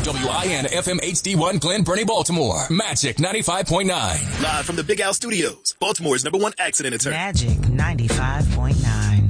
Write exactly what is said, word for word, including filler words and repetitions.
W I N F M H D one Glen Burnie, Baltimore. Magic ninety-five point nine. Live from the Big Al Studios, Baltimore's number one accident attorney. Magic ninety-five point nine.